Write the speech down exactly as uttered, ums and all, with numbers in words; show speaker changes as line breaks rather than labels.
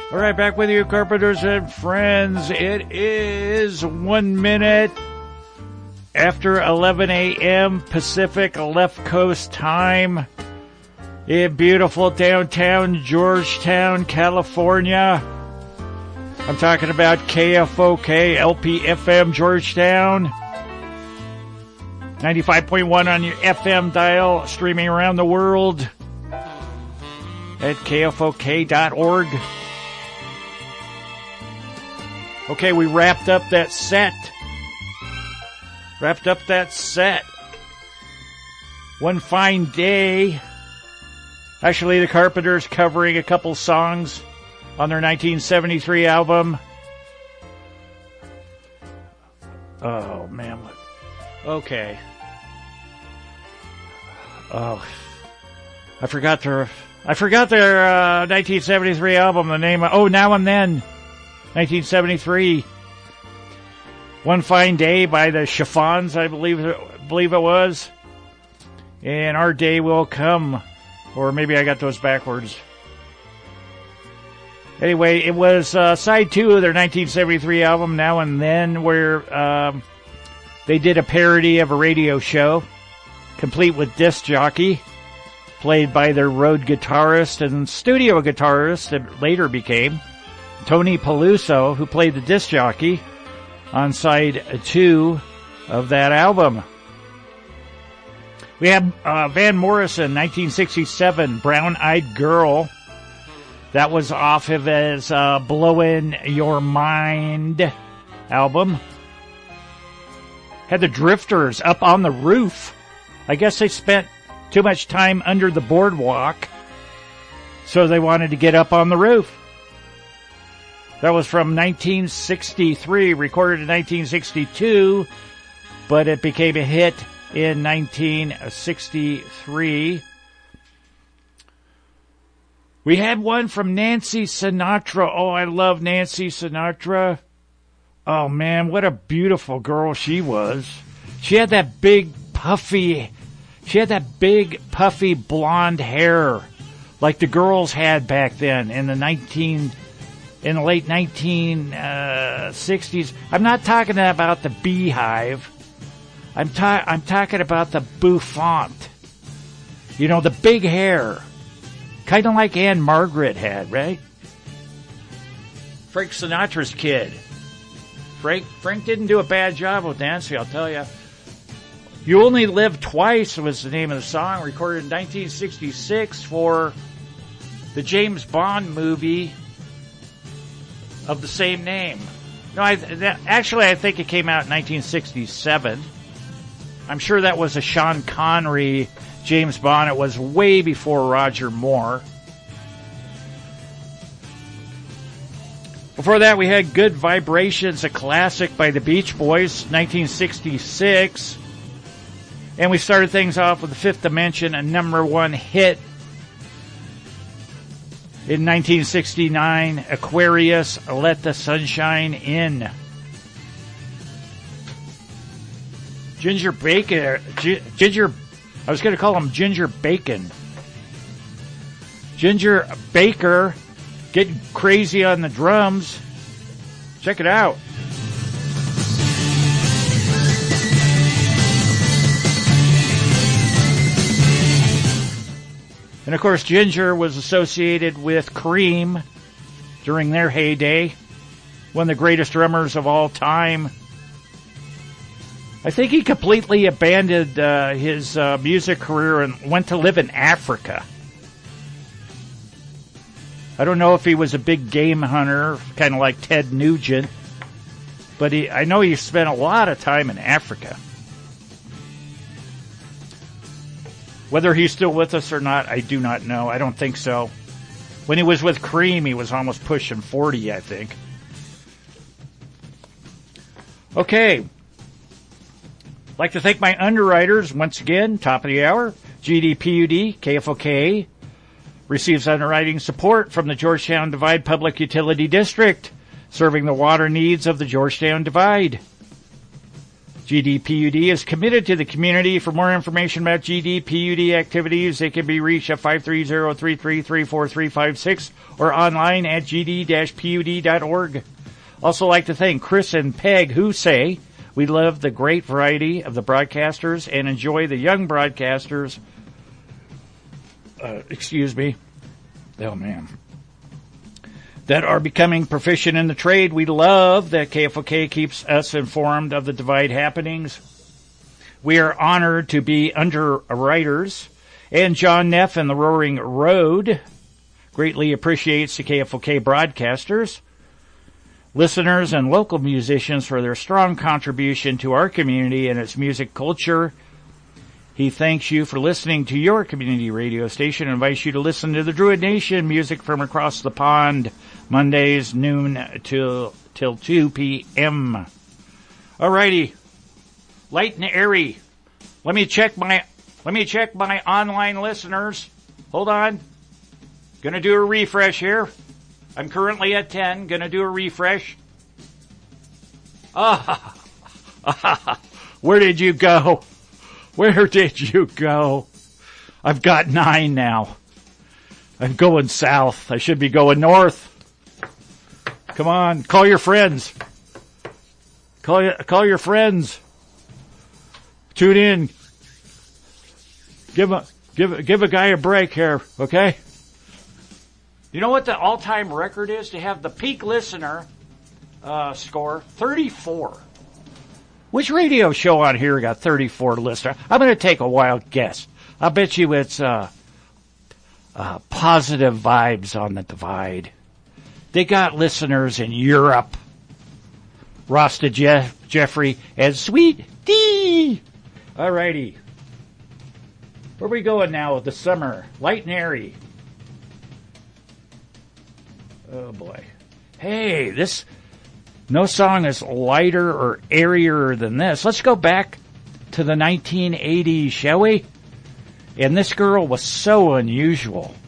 All right, back with you, Carpenters and friends. It is one minute after eleven a.m. Pacific Left Coast time in beautiful downtown Georgetown, California. I'm talking about K F O K L P F M Georgetown. ninety-five point one on your F M dial, streaming around the world at K F O K dot org. Okay, we wrapped up that set. Wrapped up that set. One Fine Day. Actually, the Carpenters covering a couple songs on their nineteen seventy-three album. Oh, man. Okay. Oh. I forgot their, I forgot their uh, nineteen seventy-three album, the name of, oh, Now and Then. nineteen seventy-three. One Fine Day by the Chiffons, I believe, believe it was. And Our Day Will Come. Or maybe I got those backwards. Anyway, it was uh, side two of their nineteen seventy-three album, Now and Then, where um, they did a parody of a radio show, complete with disc jockey, played by their road guitarist and studio guitarist that later became Tony Peluso, who played the disc jockey on side two of that album. We have uh, Van Morrison, nineteen sixty-seven, Brown Eyed Girl. That was off of his uh, Blowin' Your Mind album. Had the Drifters, Up on the Roof. I guess they spent too much time under the boardwalk, so they wanted to get up on the roof. That was from nineteen sixty-three, recorded in nineteen sixty-two, but it became a hit in nineteen sixty-three. We had one from Nancy Sinatra. Oh, I love Nancy Sinatra. Oh, man, what a beautiful girl she was. She had that big, puffy, she had that big, puffy blonde hair like the girls had back then in the nineteen in the late nineteen sixties. I'm not talking about the Beehive. I'm ta- I'm talking about the bouffant. You know, the big hair. Kind of like Anne Margaret had, right? Frank Sinatra's kid. Frank Frank didn't do a bad job with Nancy, I'll tell you. You Only Live Twice was the name of the song, recorded in nineteen sixty-six for the James Bond movie of the same name. No, I, that, actually, I think it came out in nineteen sixty-seven. I'm sure that was a Sean Connery James Bond. It was way before Roger Moore. Before that, we had Good Vibrations, a classic by the Beach Boys, nineteen sixty-six. And we started things off with The Fifth Dimension, a number one hit in nineteen sixty-nine, Aquarius, Let the Sunshine In. Ginger Baker, G- Ginger, I was going to call him Ginger Bacon. Ginger Baker, getting crazy on the drums. Check it out. And of course, Ginger was associated with Cream during their heyday. One of the greatest drummers of all time. I think he completely abandoned uh, his uh, music career and went to live in Africa. I don't know if he was a big game hunter, kind of like Ted Nugent, but he, I know he spent a lot of time in Africa. Whether he's still with us or not, I do not know. I don't think so. When he was with Cream, he was almost pushing forty, I think. Okay. I'd like to thank my underwriters once again. Top of the hour, G D P U D, K F O K, receives underwriting support from the Georgetown Divide Public Utility District, serving the water needs of the Georgetown Divide. G D P U D is committed to the community. For more information about G D P U D activities, they can be reached at five three zero, three three three, four three five six or online at g d dash p u d dot org. Also like to thank Chris and Peg, who say, we love the great variety of the broadcasters and enjoy the young broadcasters. Uh, excuse me. Oh, man. That are becoming proficient in the trade. We love that K F O K keeps us informed of the Divide happenings. We are honored to be underwriters. And John Neff and the Roaring Road greatly appreciates the K F O K broadcasters, listeners, and local musicians for their strong contribution to our community and its music culture. He thanks you for listening to your community radio station and invites you to listen to the Druid Nation music from across the pond, Mondays, noon till, till two p.m. Alrighty. Light and airy. Let me check my, let me check my online listeners. Hold on. Gonna do a refresh here. I'm currently at ten. Gonna do a refresh. Ah, where did you go? Where did you go? I've got nine now. I'm going south. I should be going north. Come on, call your friends. Call call your friends. Tune in. Give a give give a guy a break here, okay? You know what the all-time record is to have the peak listener uh, score? thirty-four. Which radio show on here got thirty-four listeners? I'm going to take a wild guess. I bet you it's uh, uh, Positive Vibes on the Divide. They got listeners in Europe. Rasta Jeff, Jeffrey and Sweet D. All righty. Where are we going now with the summer? Light and airy. Oh, boy. Hey, this... No song is lighter or airier than this. Let's go back to the nineteen eighties, shall we? And this girl was so unusual.